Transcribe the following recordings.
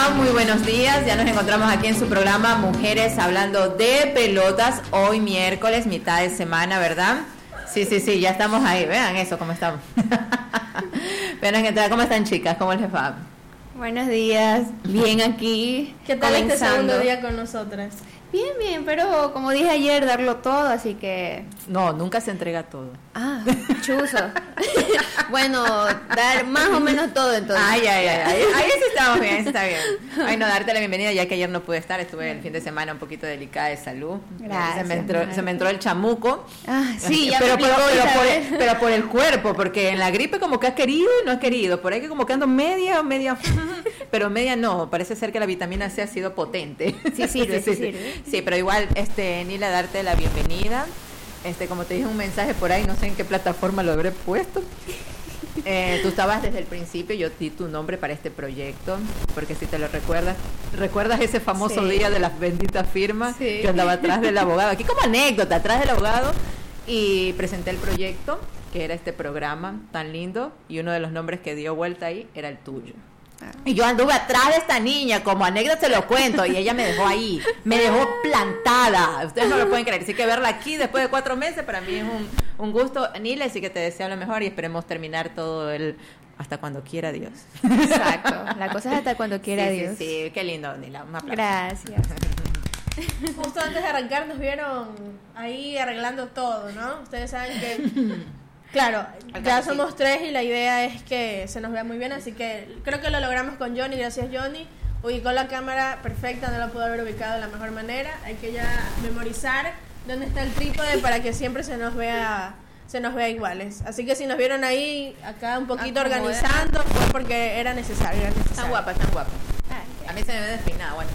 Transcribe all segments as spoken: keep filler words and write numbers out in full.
están? Muy buenos días. Ya nos encontramos aquí en su programa Mujeres Hablando de Pelotas. Hoy miércoles, mitad de semana, ¿verdad? Sí, sí, sí, ya estamos ahí. Vean eso, cómo estamos. Vean, ¿cómo están, chicas? ¿Cómo les va? Buenos días. Bien aquí. ¿Qué tal este segundo día con nosotras? Bien, bien, pero como dije ayer, darlo todo, así que... No, nunca se entrega todo. Ah, chuzo. Bueno, dar más o menos todo entonces. Ay, ay, ay, ay. Ahí sí estamos bien, sí está bien. Ay, no, darte la bienvenida, ya que ayer no pude estar, estuve el fin de semana un poquito delicada de salud. Gracias. Se me entró, se me entró el chamuco. Ah, sí, ya pero, me pero, explicó, pero, por Isabel. el, pero por el cuerpo, porque en la gripe como que has querido y no has querido. Por ahí que como que ando media, media, pero media no. Parece ser que la vitamina C ha sido potente. Sí sirve, sí, sí sí, sirve. Sí, pero igual, este, Nila, darte la bienvenida. Este, como te dije un mensaje por ahí, no sé en qué plataforma lo habré puesto. Eh, tú estabas desde el principio, yo di tu nombre para este proyecto, porque si te lo recuerdas, ¿recuerdas ese famoso Sí. día de las benditas firmas? Sí. Yo andaba atrás del abogado, aquí como anécdota, atrás del abogado, y presenté el proyecto, que era este programa tan lindo, y uno de los nombres que dio vuelta ahí era el tuyo. Y yo anduve atrás de esta niña, como anécdota se lo cuento, y ella me dejó ahí, me dejó plantada. Ustedes no lo pueden creer, así que verla aquí después de cuatro meses para mí es un, un gusto. Nila, así que te deseo lo mejor y esperemos terminar todo el hasta cuando quiera Dios. Exacto, la cosa es hasta cuando quiera sí, Dios. Sí, sí, qué lindo, Nila, un aplauso. Gracias. Justo antes de arrancar nos vieron ahí arreglando todo, ¿no? Ustedes saben que, claro, ya somos tres y la idea es que se nos vea muy bien, así que creo que lo logramos con Johnny, gracias Johnny. Ubicó la cámara perfecta, no la pudo haber ubicado de la mejor manera. Hay que ya memorizar dónde está el trípode para que siempre se nos vea se nos vea iguales. Así que si nos vieron ahí acá un poquito Acomoda. organizando fue porque era necesario, era necesario. Tan guapa, tan guapa. Ay, A mí se me ve despeinada, bueno.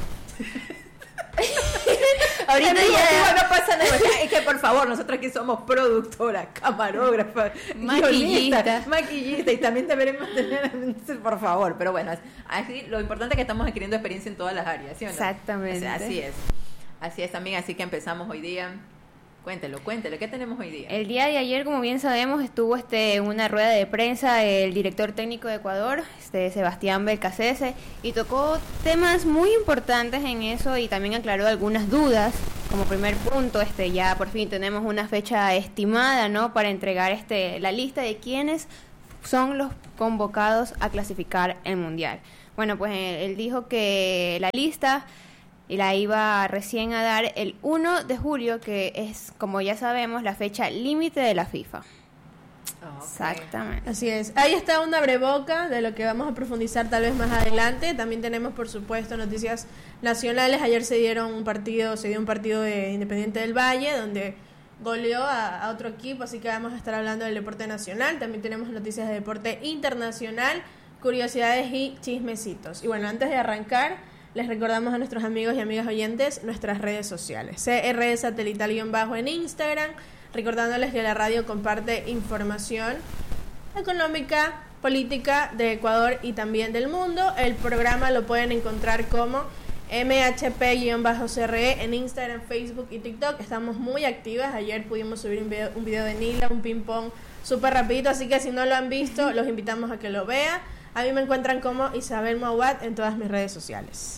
ahorita Amigo, ya... no pasa nada. Es que por favor, nosotros aquí somos productora, camarógrafa, Maquillista. guionista, maquillista y también deberemos tener, por favor. Pero bueno, así, lo importante es que estamos adquiriendo experiencia en todas las áreas, ¿sí o no? Exactamente. O sea, así es. Así es también, así que empezamos hoy día. Cuéntelo, cuéntelo, ¿qué tenemos hoy día? El día de ayer, como bien sabemos, estuvo este en una rueda de prensa el director técnico de Ecuador, este Sebastián Belcacese, y tocó temas muy importantes en eso y también aclaró algunas dudas. Como primer punto, este ya por fin tenemos una fecha estimada, ¿no?, para entregar este la lista de quiénes son los convocados a clasificar el Mundial. Bueno, pues él dijo que la lista y la iba recién a dar el uno de julio, que es, como ya sabemos, la fecha límite de la FIFA. Oh, okay. Exactamente. Así es. Ahí está una breboca de lo que vamos a profundizar tal vez más adelante. También tenemos, por supuesto, noticias nacionales. Ayer se dieron un partido, se dio un partido de Independiente del Valle, donde goleó a, a otro equipo, así que vamos a estar hablando del deporte nacional. También tenemos noticias de deporte internacional, curiosidades y chismecitos. Y bueno, antes de arrancar, les recordamos a nuestros amigos y amigas oyentes nuestras redes sociales. C R Satelital-bajo en Instagram, recordándoles que la radio comparte información económica, política de Ecuador y también del mundo. El programa lo pueden encontrar como M H P-C R E en Instagram, Facebook y TikTok. Estamos muy activas. Ayer pudimos subir un video, un video de Nila, un ping pong súper rapidito, así que si no lo han visto, los invitamos a que lo vean. A mí me encuentran como Isabel Mauat en todas mis redes sociales.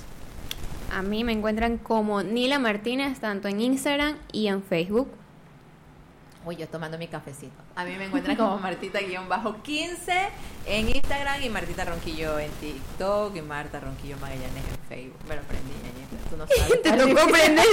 A mí me encuentran como Nila Martínez, tanto en Instagram y en Facebook. Uy, yo tomando mi cafecito. A mí me encuentran como Martita-quince en Instagram y Martita Ronquillo en TikTok y Marta Ronquillo Magallanes en Facebook. Me lo aprendí, ñañita. Tú no sabes. Te tocó aprender.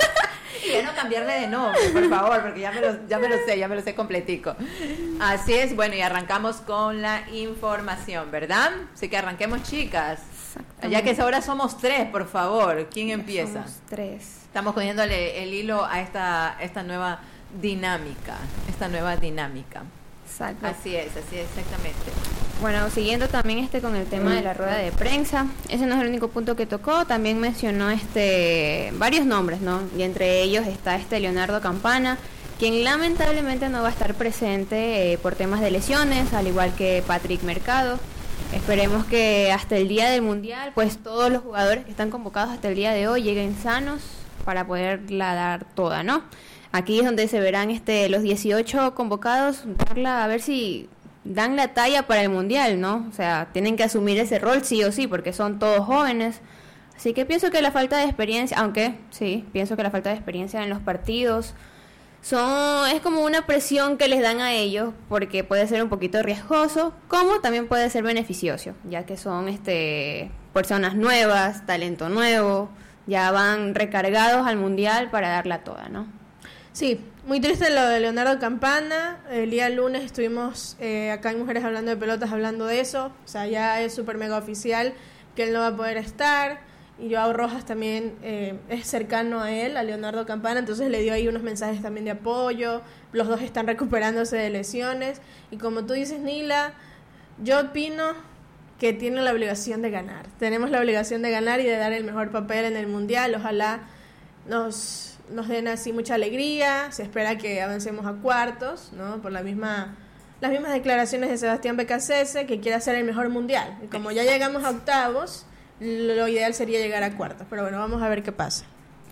Y ya no cambiarle de nombre, por favor, porque ya me, lo, ya me lo sé, ya me lo sé completico. Así es, bueno, y arrancamos con la información, ¿verdad? Así que arranquemos, chicas. Ya que ahora somos tres, por favor, ¿quién empieza? Somos tres. Estamos cogiéndole el hilo a esta, esta nueva dinámica, esta nueva dinámica. Exacto. Así es, así es, exactamente. Bueno, siguiendo también este con el tema de la rueda de prensa, ese no es el único punto que tocó, también mencionó este varios nombres, ¿no? Y entre ellos está este Leonardo Campana, quien lamentablemente no va a estar presente eh, por temas de lesiones, al igual que Patrick Mercado. Esperemos que hasta el día del Mundial, pues todos los jugadores que están convocados hasta el día de hoy lleguen sanos para poderla dar toda, ¿no? Aquí es donde se verán este los dieciocho convocados, darla a ver si dan la talla para el mundial, ¿no? O sea, tienen que asumir ese rol sí o sí, porque son todos jóvenes. Así que pienso que la falta de experiencia, aunque sí, pienso que la falta de experiencia en los partidos son es como una presión que les dan a ellos, porque puede ser un poquito riesgoso, como también puede ser beneficioso, ya que son este personas nuevas, talento nuevo, ya van recargados al mundial para darla toda, ¿no? Sí, muy triste lo de Leonardo Campana. El día lunes estuvimos eh, acá en Mujeres Hablando de Pelotas hablando de eso. O sea, ya es súper mega oficial que él no va a poder estar. Y Joao Rojas también eh, es cercano a él, a Leonardo Campana, entonces le dio ahí unos mensajes también de apoyo. Los dos están recuperándose de lesiones. Y como tú dices, Nila, yo opino que tienen la obligación de ganar. Tenemos la obligación de ganar y de dar el mejor papel en el Mundial. Ojalá nos, nos den así mucha alegría. Se espera que avancemos a cuartos, ¿no? Por la misma, las mismas declaraciones de Sebastián Becasese, que quiere hacer el mejor Mundial. Y como ya llegamos a octavos, lo ideal sería llegar a cuartos, pero bueno, vamos a ver qué pasa.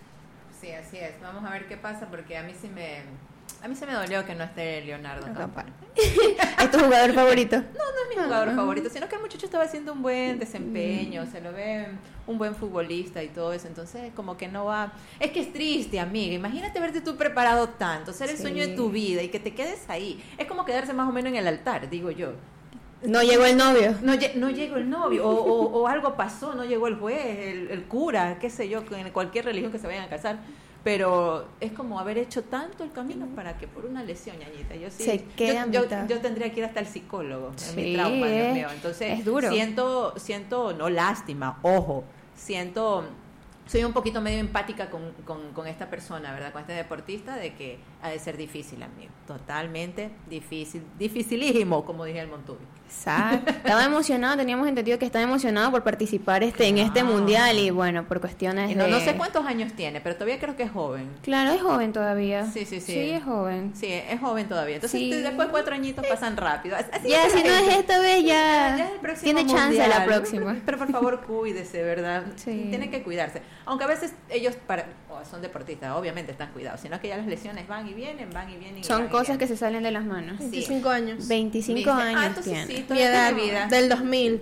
Sí, así es, vamos a ver qué pasa, porque a mí sí me a mí se me dolió que no esté Leonardo Campana. ¿Es tu jugador favorito? No, no es mi jugador favorito, sino que el muchacho estaba haciendo un buen desempeño, se lo ve un buen futbolista y todo eso, entonces como que no va... Es que es triste, amiga, imagínate verte tú preparado tanto, ser el Sí. sueño de tu vida y que te quedes ahí. Es como quedarse más o menos en el altar, digo yo. No llegó el novio. No, lle- no llegó el novio, o, o, o algo pasó, no llegó el juez, el, el cura, qué sé yo, en cualquier religión que se vayan a casar. Pero es como haber hecho tanto el camino para que por una lesión, ñañita. Yo sí, Se queda yo, a yo, mitad. yo tendría que ir hasta el psicólogo, en Sí, mi trauma, Dios es- mío. Entonces, es duro. siento, siento, no lástima, ojo, siento... Soy un poquito medio empática con, con, con esta persona, ¿verdad? Con este deportista, de que ha de ser difícil, amigo. Totalmente difícil. Dificilísimo, como dije el Montubi. Exacto. Estaba emocionado, teníamos entendido que estaba emocionado por participar este en este Ah. mundial y bueno, por cuestiones Y no, de... no sé cuántos años tiene, pero todavía creo que es joven. Claro, es joven todavía. Sí, sí, sí. Sí, es joven. Sí, es joven todavía. Entonces, Sí. después cuatro añitos pasan rápido. Así Ya, es si no la es gente. esta vez, ya, Ya es el próximo tiene chance mundial. la próxima. Pero por favor, cuídese, ¿verdad? Sí. Tiene que cuidarse. Aunque a veces ellos para, oh, son deportistas, obviamente están cuidados, sino que ya las lesiones van y vienen, van y vienen. Y Son van y cosas que vienen. se salen de las manos. Sí. veinticinco años. veinticinco Dice, años ah, entonces tiene. sí, Mi todavía edad, tiene vida. del dos mil.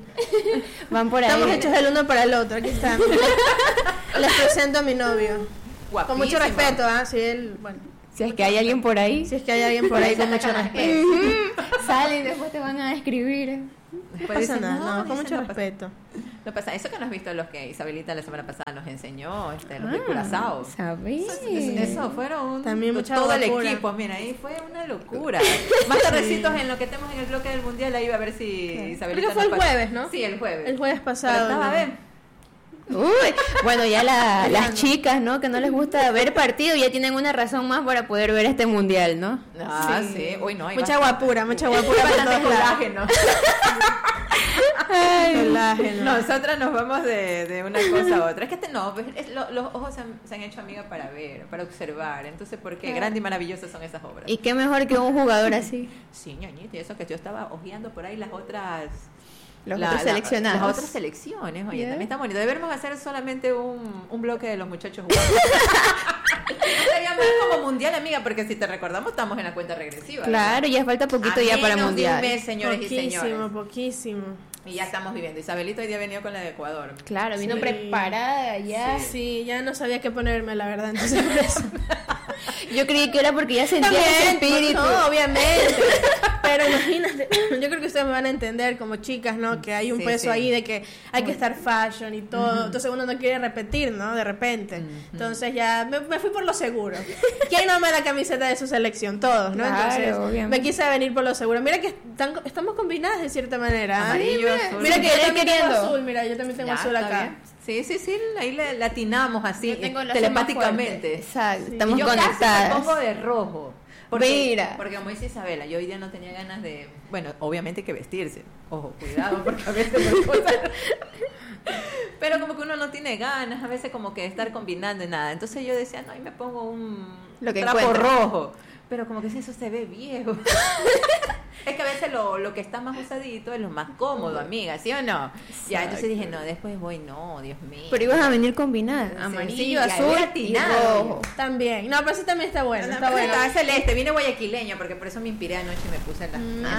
Van por ahí. Estamos hechos del uno para el otro, aquí está. Les presento a mi novio. Con mucho Guapísimo. respeto, ¿ah? Si él, bueno, Si es que hay alguien por ahí, si es que hay alguien por ahí con mucho respeto. salen y después te van a escribir. No Después pasa dicen, nada, no, con dice, mucho no pasa- respeto. No pasa, eso que no has visto los que Isabelita la semana pasada nos enseñó, este, los Ah, de Curazao. ¿sabes? Eso, eso- eso fueron un- También mucha todo el locura. equipo, mira, ahí fue una locura. Más tardecitos en lo que estemos en el bloque del mundial, ahí va a ver si Isabelita Creo que fue nos el pasa- jueves, ¿no? Sí, el jueves. El jueves Pero pasado. estaba, ¿no? ven, Uy, bueno, ya la- las chicas, ¿no? Que no les gusta ver partido, ya tienen una razón más para poder ver este mundial, ¿no? Ah, sí. Uy, no, hay Mucha bastante- guapura, mucha guapura. por bastante todos lados. colágeno. Colágeno. Nosotras nos vamos de, de una cosa a otra. Es que este no, pues, es lo- los ojos se han, se han hecho amigas para ver, para observar. Entonces, ¿por qué? Grandes y maravillosas son esas obras. Y qué mejor que un jugador así. Sí, ñañita, y eso que yo estaba hojeando por ahí las otras... Los la- otros la- seleccionados. Las otras selecciones, oye, Yeah. también está bonito. Deberíamos hacer solamente un, un bloque de los muchachos jugando. No sería más como mundial, amiga, porque si te recordamos estamos en la cuenta regresiva. Claro, ya falta poquito A ya para menos de un mundial. mes, señores y Poquísimo, señores. poquísimo. Y ya estamos viviendo. Isabelito hoy día ha venido con la de Ecuador. Claro, vino Sí. preparada ya. Sí, ya no sabía qué ponerme, la verdad, entonces por eso. Yo creí que era porque ya sentía ese También, espíritu. no, obviamente. Pero imagínate, yo creo que ustedes me van a entender como chicas, ¿no? Que hay un Sí, peso sí. ahí de que hay que estar fashion y todo. Entonces uno no quiere repetir, ¿no? De repente. Entonces ya me, me fui por lo seguro. ¿Quién no ama la camiseta de su selección? Todos, ¿no? Claro, Entonces obviamente. me quise venir por lo seguro. Mira que están, estamos combinadas de cierta manera. ¿ah? Amarillo, azul. Mira que yo Querer también tengo queriendo. azul, mira, yo también tengo Ya, azul está acá. bien. Sí, sí, sí, ahí le latinamos así, Yo tengo la telepáticamente. Exacto, Sí. estamos Y yo casi me conectadas. pongo de rojo. Porque, Mira. porque como dice Isabela, yo hoy día no tenía ganas de... Bueno, obviamente hay que vestirse. Ojo, cuidado, porque a veces me gusta... Pero como que uno no tiene ganas, a veces como que de estar combinando y nada. Entonces yo decía, no, ahí me pongo un Lo que trapo encuentre. rojo. Pero como que si eso se ve viejo. Es que a veces lo, lo que está más usadito es lo más cómodo, amiga, ¿sí o no? Exacto. Ya, entonces dije, no, después voy, no, Dios mío. Pero ibas a venir combinadas, Sí, amarillo, sí, azul había y atinado. rojo. También. No, pero sí también está bueno. No, Está pero bueno. estaba celeste, vine guayaquileño, porque por eso me inspiré anoche y me puse la, la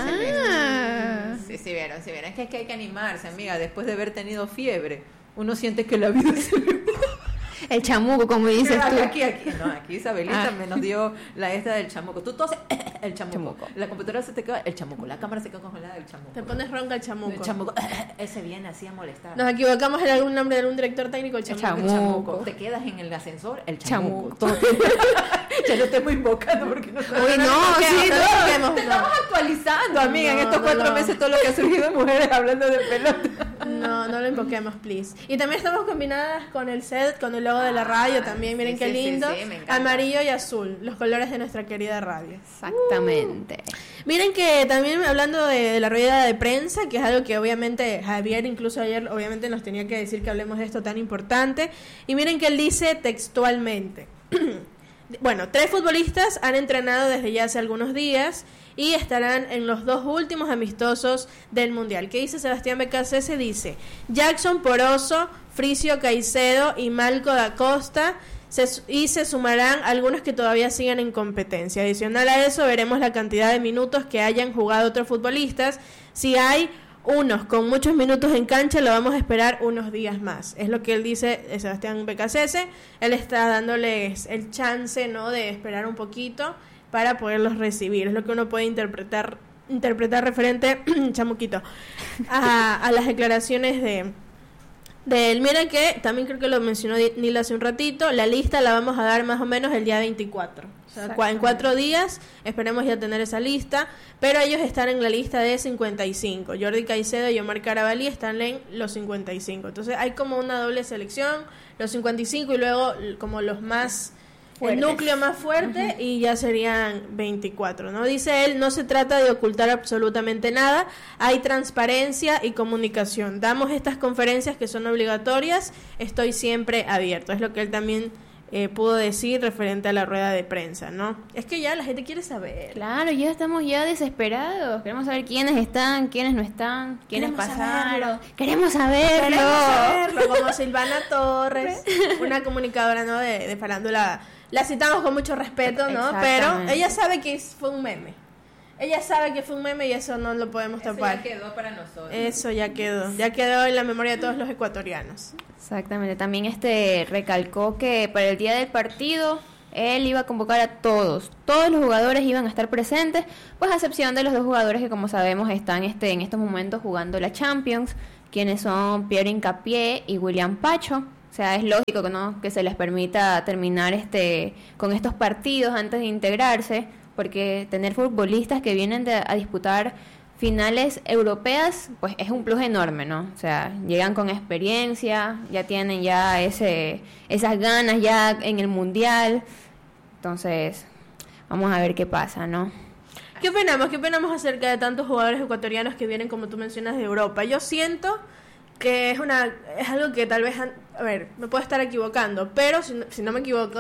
Ah. celeste. Sí, sí, vieron, sí, vieron. Es que, es que hay que animarse, amiga, después de haber tenido fiebre. Uno siente que la vida se le va. El chamuco, como dices tú. Aquí, aquí, no, aquí Isabelita Ah. me nos dio la esta del chamuco. Tú toses, el chamuco. Chamuco. La computadora se te queda, el chamuco. La cámara se queda congelada, el chamuco. Te pones ronca el chamuco. El chamuco. Ese viene así a molestar. Nos equivocamos en algún nombre de algún director técnico, el El chamuco. El chamuco. Te quedas en el ascensor, el chamuco. Chamuco. Todo tiene- ya lo tengo invocando porque no Uy, no, sí, no, no. toquemos, Te no. estamos actualizando, amiga, en No, estos no, cuatro no. meses todo lo que ha surgido de mujeres hablando de pelota. No, no lo invoquemos, please. Y también estamos combinadas con el set, con el logo de la radio también. Miren sí, qué sí, sí, lindo. sí, me encanta. Amarillo y azul, los colores de nuestra querida radio. Exactamente. Miren que también hablando de, de la rueda de prensa, que es algo que obviamente Javier incluso ayer obviamente nos tenía que decir que hablemos de esto tan importante. Y miren que él dice textualmente. Bueno, tres futbolistas han entrenado desde ya hace algunos días y estarán en los dos últimos amistosos del Mundial. ¿Qué dice Sebastián Becasese? Dice, Jackson Poroso, Fricio Caicedo y Malco da Costa, se, y se sumarán algunos que todavía siguen en competencia. Adicional a eso, veremos la cantidad de minutos que hayan jugado otros futbolistas. Si hay unos con muchos minutos en cancha, lo vamos a esperar unos días más. Es lo que él dice, eh, Sebastián Becasese. Él está dándoles el chance, ¿no?, de esperar un poquito para poderlos recibir. Es lo que uno puede interpretar interpretar referente, chamuquito, a, a las declaraciones de de él. Mira que, también creo que lo mencionó Nila hace un ratito, la lista la vamos a dar más o menos el día veinticuatro. O sea, cua- en cuatro días esperemos ya tener esa lista, pero ellos están en la lista de cincuenta y cinco. Jordi Caicedo y Omar Carabalí están en los cincuenta y cinco. Entonces hay como una doble selección, los cincuenta y cinco y luego l- como los más... Fuertes. El núcleo más fuerte, uh-huh, y ya serían veinticuatro, ¿no? Dice él, no se trata de ocultar absolutamente nada, hay transparencia y comunicación. Damos estas conferencias que son obligatorias, estoy siempre abierto. Es lo que él también eh, pudo decir referente a la rueda de prensa, ¿no? Es que ya la gente quiere saber. Claro, ya estamos ya desesperados. Queremos saber quiénes están, quiénes no están, quiénes Queremos pasaron. saberlo. Queremos saberlo. Queremos saberlo, como Silvana Torres, una comunicadora, ¿no?, de, de farándula. La citamos con mucho respeto, ¿no? Pero Exactamente. ella sabe que fue un meme. Ella sabe que fue un meme y eso no lo podemos Eso tapar. ya quedó para nosotros. Eso ya quedó. Ya quedó en la memoria de todos los ecuatorianos. Exactamente. También este recalcó que para el día del partido él iba a convocar a todos. Todos los jugadores iban a estar presentes, pues a excepción de los dos jugadores que, como sabemos, están este en estos momentos jugando la Champions, quienes son Pierre Hincapié y William Pacho. O sea, es lógico, ¿no?, que se les permita terminar este con estos partidos antes de integrarse, porque tener futbolistas que vienen de, a disputar finales europeas, pues es un plus enorme, ¿no? O sea, llegan con experiencia, ya tienen ya ese esas ganas ya en el Mundial. Entonces, vamos a ver qué pasa, ¿no? ¿Qué opinamos? ¿Qué opinamos acerca de tantos jugadores ecuatorianos que vienen, como tú mencionas, de Europa? Yo siento que es una es algo que tal vez, a ver, me puedo estar equivocando, pero si no, si no me equivoco,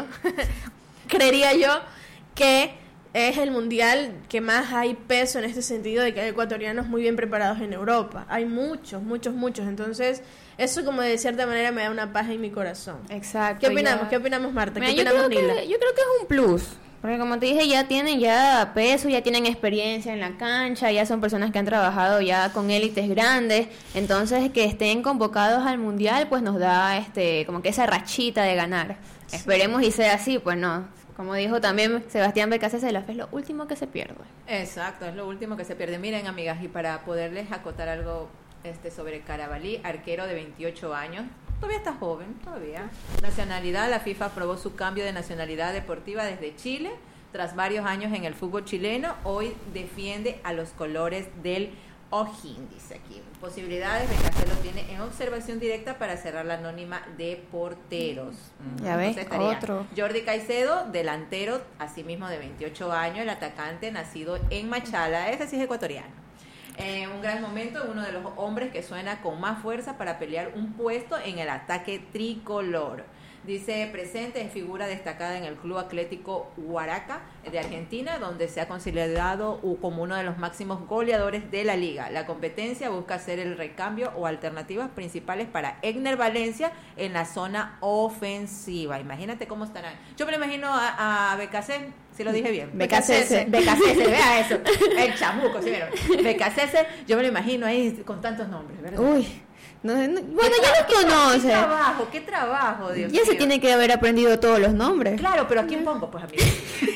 creería yo que es el mundial que más hay peso en este sentido de que hay ecuatorianos muy bien preparados en Europa. Hay muchos, muchos, muchos. Entonces, eso como de cierta manera me da una paz en mi corazón. Exacto. ¿Qué opinamos? ya- ¿Qué opinamos, Marta? Mira, ¿Qué yo, opinamos, creo Nila? que, yo creo que es un plus, porque como te dije, ya tienen ya peso, ya tienen experiencia en la cancha, ya son personas que han trabajado ya con élites grandes, entonces que estén convocados al mundial, pues nos da este como que esa rachita de ganar. Sí. Esperemos y sea así, pues no. Como dijo también Sebastián Becasese, la fe es lo último que se pierde. Exacto, es lo último que se pierde. Miren, amigas, y para poderles acotar algo este sobre Carabalí, arquero de veintiocho años, todavía está joven, todavía. Nacionalidad, la FIFA aprobó su cambio de nacionalidad deportiva desde Chile, tras varios años en el fútbol chileno, hoy defiende a los colores del O'Higgins, dice aquí. Posibilidades, Becasese lo tiene en observación directa para cerrar la anónima de porteros. Ya ves, Entonces estaría otro. Jordi Caicedo, delantero, asimismo de veintiocho años, el atacante nacido en Machala, ese sí es ecuatoriano. En un gran momento, uno de los hombres que suena con más fuerza para pelear un puesto en el ataque tricolor. Dice, presente, es figura destacada en el Club Atlético Huaraca de Argentina, donde se ha considerado como uno de los máximos goleadores de la liga. La competencia busca hacer el recambio o alternativas principales para Egner Valencia en la zona ofensiva. Imagínate cómo estarán. Yo me lo imagino a, a Becasé, si lo dije bien. Becasese. Becasese, vea eso. El chamuco, ¿sí vieron? Becasese, yo me lo imagino ahí con tantos nombres, ¿verdad? Uy. No, no, bueno, ya los conoce. ¿Qué trabajo? ¿Qué trabajo, Dios Ya mío? se tiene que haber aprendido todos los nombres. Claro, pero ¿a quién pongo? Pues a mí.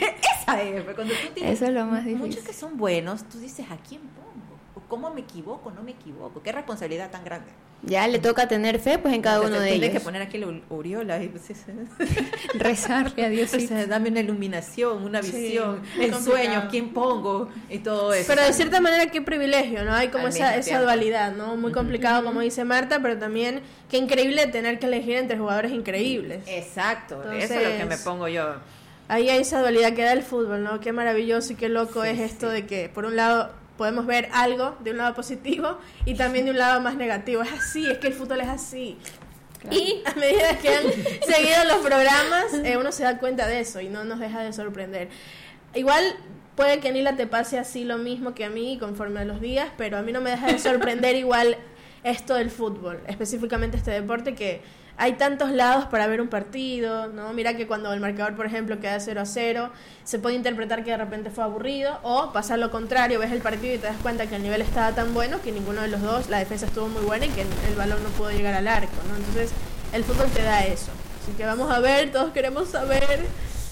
Esa es, pues, cuando tú tienes Eso es lo más difícil. muchos que son buenos, tú dices, ¿a quién pongo? ¿O ¿Cómo me equivoco? ¿No me equivoco? ¿Qué responsabilidad tan grande? Ya le toca tener fe pues en cada Entonces, uno de tienes ellos. que poner aquí la Uriola y pues, sí, sí. Rezarle a Dios. O sea, dame una iluminación, una Sí, visión, muy en complicado. sueños, quién pongo y todo eso. Pero de cierta manera qué privilegio, ¿no? Hay como Al esa, mismo esa tiempo. dualidad, ¿no? Muy complicado, como dice Marta, pero también qué increíble tener que elegir entre jugadores increíbles. Exacto, Entonces, eso es lo que me pongo yo. Ahí hay esa dualidad que da el fútbol, ¿no? Qué maravilloso y qué loco Sí, es esto sí. de que por un lado podemos ver algo de un lado positivo y también de un lado más negativo. Es así, es que el fútbol es así. Claro. Y a medida que han seguido los programas, eh, uno se da cuenta de eso y no nos deja de sorprender. Igual puede que a Nila te pase así lo mismo que a mí conforme a los días, pero a mí no me deja de sorprender igual esto del fútbol, específicamente este deporte, que hay tantos lados para ver un partido, ¿no? Mira que cuando el marcador, por ejemplo, queda cero a cero, se puede interpretar que de repente fue aburrido, o pasar lo contrario, ves el partido y te das cuenta que el nivel estaba tan bueno que ninguno de los dos, la defensa estuvo muy buena y que el, el balón no pudo llegar al arco, ¿no? Entonces, el fútbol te da eso. Así que vamos a ver, todos queremos saber.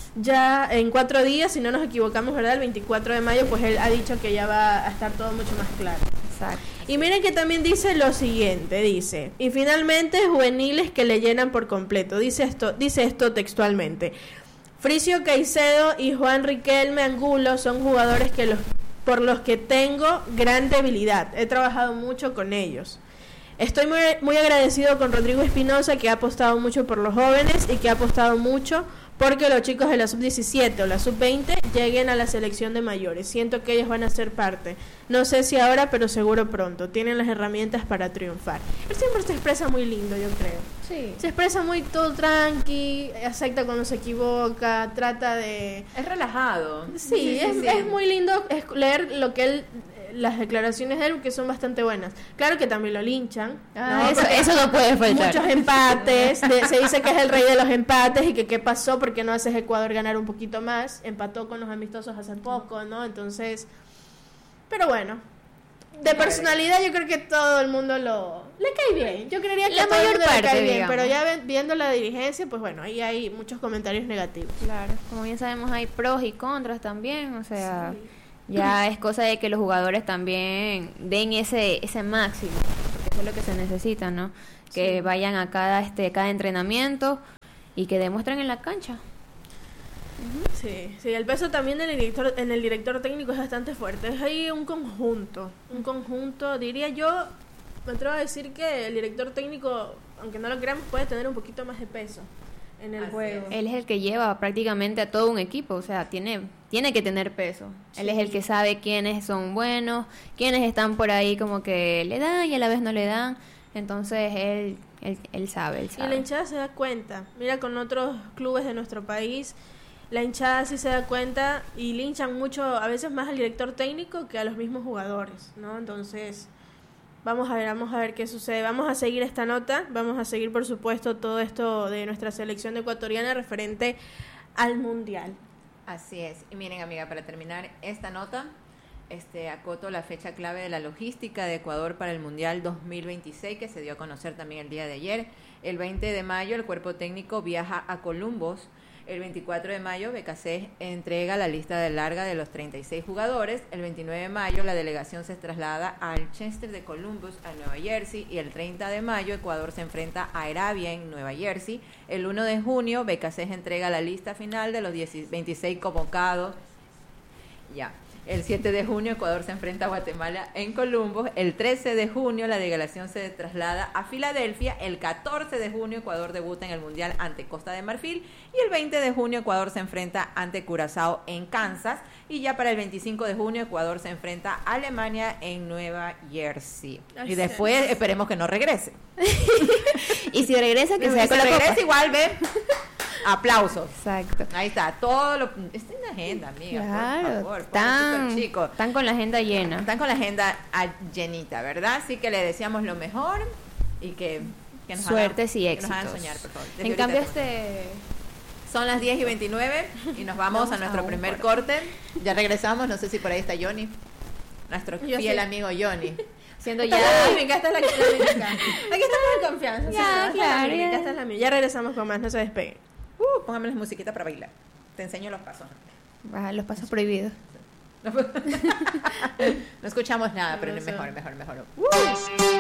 Ya en cuatro días, si no nos equivocamos, ¿verdad? El veinticuatro de mayo, pues él ha dicho que ya va a estar todo mucho más claro. Exacto. Y miren que también dice lo siguiente, dice, y finalmente juveniles que le llenan por completo, dice esto, dice esto textualmente. Fricio Caicedo y Juan Riquelme Angulo son jugadores que los, por los que tengo gran debilidad, he trabajado mucho con ellos. Estoy muy, muy agradecido con Rodrigo Espinosa, que ha apostado mucho por los jóvenes y que ha apostado mucho porque los chicos de la sub diecisiete o la sub veinte lleguen a la selección de mayores. Siento que ellos van a ser parte. No sé si ahora, pero seguro pronto. Tienen las herramientas para triunfar. Él siempre se expresa muy lindo, yo creo. Sí. Se expresa muy todo tranqui, acepta cuando se equivoca, trata de... Es relajado. Sí, es, es muy lindo es leer lo que él... las declaraciones de él, que son bastante buenas. Claro que también lo linchan. Ah, ¿no? eso, Porque eso no puede faltar. muchos empates, de- se dice que es el rey de los empates y que qué pasó porque no haces Ecuador ganar un poquito más, empató con los amistosos hace poco, ¿no? Entonces, pero bueno, de personalidad yo creo que todo el mundo lo le cae bien. Yo creería que La a todo el mayor mundo le parte, cae bien, digamos. pero ya ven- viendo la dirigencia, pues bueno, ahí hay muchos comentarios negativos. Claro, como bien sabemos hay pros y contras también, o sea, ya es cosa de que los jugadores también den ese ese máximo, porque eso es lo que se necesita, ¿no? Que Sí. vayan a cada este cada entrenamiento y que demuestren en la cancha. Sí, sí, el peso también del director, en el director técnico es bastante fuerte. Es ahí un conjunto, un conjunto, diría yo, me atrevo a decir que el director técnico, aunque no lo creamos, puede tener un poquito más de peso en el Así juego. es. Él es el que lleva prácticamente a todo un equipo, o sea, tiene tiene que tener peso. Él es el que sabe quiénes son buenos, quiénes están por ahí como que le dan y a la vez no le dan. Entonces él él, él sabe, él Y la sabe. hinchada se da cuenta. Mira, con otros clubes de nuestro país, la hinchada sí se da cuenta y linchan mucho, a veces más al director técnico que a los mismos jugadores, ¿no? Entonces, vamos a ver, vamos a ver qué sucede. Vamos a seguir esta nota, vamos a seguir, por supuesto, todo esto de nuestra selección ecuatoriana referente al Mundial. Así es. Y miren, amiga, para terminar esta nota, este acoto la fecha clave de la logística de Ecuador para el Mundial dos mil veintiséis, que se dio a conocer también el día de ayer. El veinte de mayo el cuerpo técnico viaja a Columbus. El veinticuatro de mayo Becasés entrega la lista de larga de los treinta y seis jugadores. El veintinueve de mayo la delegación se traslada al Chester de Columbus, a Nueva Jersey. Y el treinta de mayo Ecuador se enfrenta a Arabia en Nueva Jersey. El uno de junio Becasés entrega la lista final de los veintiséis convocados. Ya. El siete de junio Ecuador se enfrenta a Guatemala en Columbus. El trece de junio la delegación se traslada a Filadelfia. El catorce de junio Ecuador debuta en el Mundial ante Costa de Marfil. Y el veinte de junio Ecuador se enfrenta ante Curazao en Kansas. Y ya para el veinticinco de junio Ecuador se enfrenta a Alemania en Nueva Jersey. Ay, y después sí. esperemos que no regrese. Y si regresa, que Y sea si con la regresa copa. igual, ve. Aplausos. Exacto. Ahí está, todo lo... Está en la agenda, amiga, Claro, por favor. están, Pobrecito chico. están con la agenda llena. Están con la agenda a- llenita, ¿verdad? Así que le deseamos lo mejor y que, que nos Suertes hagan, y que éxitos. nos hagan soñar, por favor. Desde En ahorita cambio, te- este... Son las diez y veintinueve y nos vamos, Vamos a nuestro a un primer corte. corte. Ya regresamos, no sé si por ahí está Johnny. Nuestro Yo fiel sí. amigo Johnny. Siendo Esta ya... es la mímica, esta es la, la mímica. Aquí estamos de confianza. Ya, sí, esta es la claro, mímica, ya. esta es la mímica. Ya regresamos con más, no se despeguen. Uh, póngame la musiquita para bailar. Te enseño los pasos. Baja los pasos prohibidos. No escuchamos nada, pero No sé. mejor, mejor, mejor. Uh.